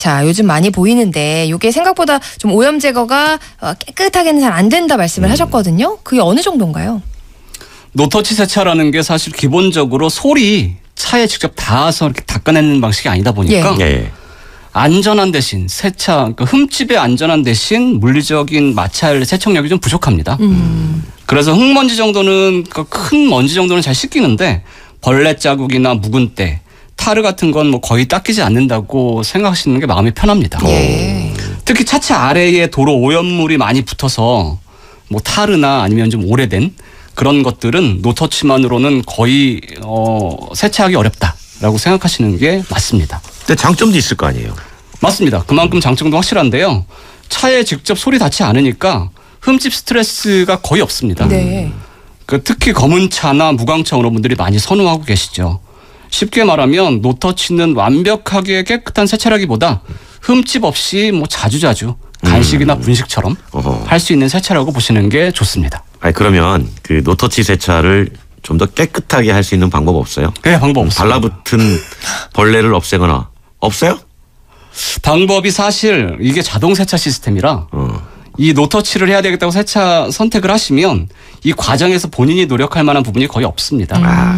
자, 요즘 많이 보이는데 이게 생각보다 좀 오염 제거가 깨끗하게는 잘 안 된다 말씀을 하셨거든요. 그게 어느 정도인가요? 노터치 세차라는 게 사실 기본적으로 솔이 차에 직접 닿아서 이렇게 닦아내는 방식이 아니다 보니까 안전한 대신 세차, 그러니까 흠집에 안전한 대신 물리적인 마찰 세척력이 좀 부족합니다. 그래서 흙먼지 정도는, 그러니까 큰 먼지 정도는 잘 씻기는데 벌레 자국이나 묵은 때, 타르 같은 건 뭐 거의 닦이지 않는다고 생각하시는 게 마음이 편합니다. 특히 차체 아래에 도로 오염물이 많이 붙어서 뭐 타르나 아니면 좀 오래된 그런 것들은 노터치만으로는 거의 세차하기 어렵다라고 생각하시는 게 맞습니다. 근데 장점도 있을 거 아니에요? 맞습니다. 그만큼 장점도 확실한데요. 차에 직접 솔이 닿지 않으니까 흠집 스트레스가 거의 없습니다. 네. 특히 검은 차나 무광차 오너분들이 많이 선호하고 계시죠. 쉽게 말하면 노터치는 완벽하게 깨끗한 세차라기보다 흠집 없이 뭐 자주자주 간식이나 분식처럼 할 수 있는 세차라고 보시는 게 좋습니다. 아니 그러면 그 노터치 세차를 좀 더 깨끗하게 할 수 있는 방법 없어요? 네, 방법 없습니다. 달라붙은 벌레를 없애거나 없어요? 방법이 사실 이게 자동 세차 시스템이라 이 노터치를 해야 되겠다고 세차 선택을 하시면 이 과정에서 본인이 노력할 만한 부분이 거의 없습니다.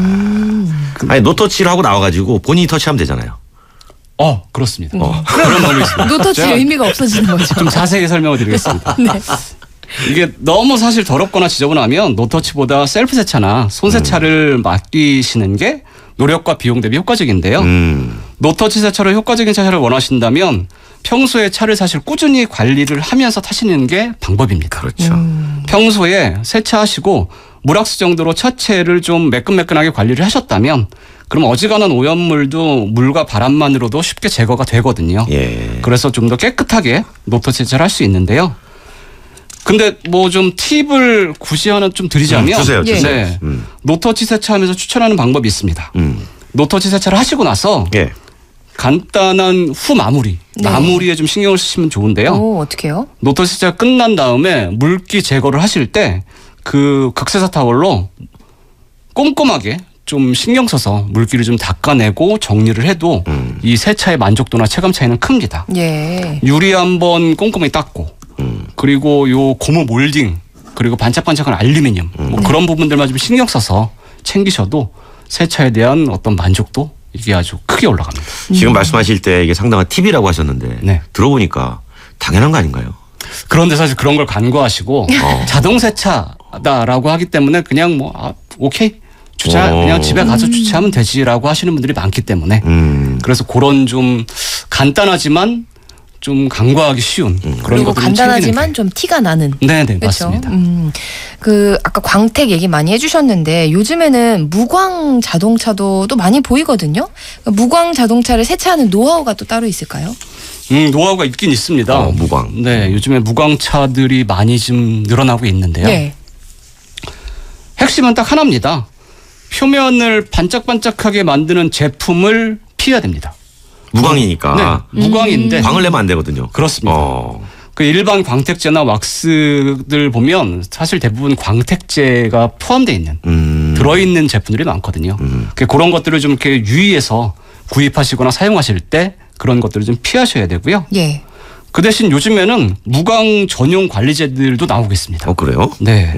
아니 노터치를 하고 나와가지고 본인이 터치하면 되잖아요. 그렇습니다. 그런 방법이 있습니다. 노터치의 의미가 없어지는 거죠. 좀 자세히 설명을 드리겠습니다. 네. 이게 너무 사실 더럽거나 지저분하면 노터치보다 셀프 세차나 손 세차를 맡기시는 게 노력과 비용 대비 효과적인데요. 노터치 세차로 효과적인 세차를 원하신다면 평소에 차를 사실 꾸준히 관리를 하면서 타시는 게 방법입니다. 그렇죠. 평소에 세차하시고 물악수 정도로 차체를 좀 매끈매끈하게 관리를 하셨다면 그럼 어지간한 오염물도 물과 바람만으로도 쉽게 제거가 되거든요. 그래서 좀 더 깨끗하게 노터치 세차를 할 수 있는데요. 근데 뭐 좀 팁을 굳이 하나 좀 드리자면 주세요. 네. 노터치 세차하면서 추천하는 방법이 있습니다. 노터치 세차를 하시고 나서 간단한 후 마무리, 마무리에 좀 신경을 쓰시면 좋은데요. 어떻게요? 노터치 세차가 끝난 다음에 물기 제거를 하실 때 그 극세사 타월로 꼼꼼하게 좀 신경 써서 물기를 좀 닦아내고 정리를 해도 이 세차의 만족도나 체감 차이는 큽니다. 유리 한번 꼼꼼히 닦고 그리고 요 고무 몰딩 그리고 반짝반짝한 알루미늄 뭐 그런 부분들만 좀 신경 써서 챙기셔도 세차에 대한 어떤 만족도 이게 아주 크게 올라갑니다. 지금 말씀하실 때 이게 상당한 팁이라고 하셨는데 들어보니까 당연한 거 아닌가요? 그런데 사실 그런 걸 간과하시고 자동 세차다라고 하기 때문에 그냥 뭐 오케이 주차 그냥 집에 가서 주차하면 되지라고 하시는 분들이 많기 때문에 그래서 그런 좀 간단하지만 좀 간과하기 쉬운 그런 것들을 간단하지만 좀 티가 나는. 네네 그렇죠? 맞습니다. 그 아까 광택 얘기 많이 해주셨는데 요즘에는 무광 자동차도 또 많이 보이거든요. 무광 자동차를 세차하는 노하우가 또 따로 있을까요? 노하우가 있긴 있습니다. 무광. 네, 요즘에 무광차들이 많이 좀 늘어나고 있는데요. 핵심은 딱 하나입니다. 표면을 반짝반짝하게 만드는 제품을 피해야 됩니다. 무광이니까. 네, 무광인데 광을 내면 안 되거든요. 그렇습니다. 그 일반 광택제나 왁스들 보면 사실 대부분 광택제가 포함되어 있는 들어있는 제품들이 많거든요. 그런 것들을 좀 이렇게 유의해서 구입하시거나 사용하실 때 그런 것들을 좀 피하셔야 되고요. 그 대신 요즘에는 무광 전용 관리제들도 나오고 있습니다. 그래요? 네.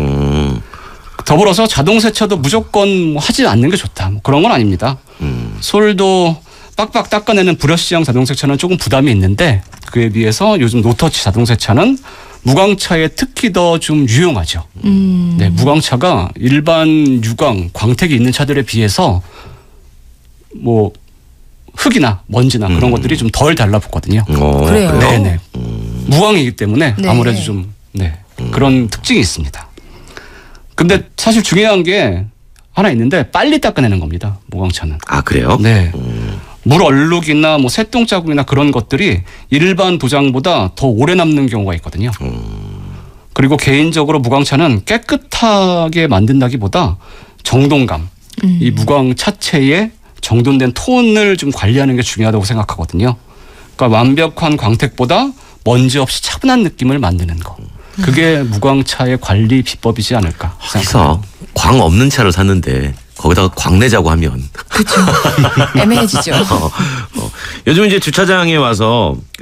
더불어서 자동 세차도 무조건 하지 않는 게 좋다. 뭐 그런 건 아닙니다. 솔도 빡빡 닦아내는 브러쉬형 자동 세차는 조금 부담이 있는데 그에 비해서 요즘 노터치 자동 세차는 무광차에 특히 더 좀 유용하죠. 네, 무광차가 일반 유광, 광택이 있는 차들에 비해서 뭐 흙이나 먼지나 그런 것들이 좀 덜 달라붙거든요. 그래요? 네네. 무광이기 때문에 아무래도 좀 그런 특징이 있습니다. 근데 사실 중요한 게 하나 있는데 빨리 닦아내는 겁니다. 무광차는. 그래요? 네. 물 얼룩이나 뭐 새똥 자국이나 그런 것들이 일반 도장보다 더 오래 남는 경우가 있거든요. 그리고 개인적으로 무광차는 깨끗하게 만든다기보다 정돈감, 이 무광 차체의 정돈된 톤을 좀 관리하는 게 중요하다고 생각하거든요. 그러니까 완벽한 광택보다 먼지 없이 차분한 느낌을 만드는 거. 그게 무광차의 관리 비법이지 않을까 생각합니다. 그래서 광 없는 차를 샀는데 거기다가 광 내자고 하면 그렇죠. 애매해지죠. 요즘 이제 주차장에 와서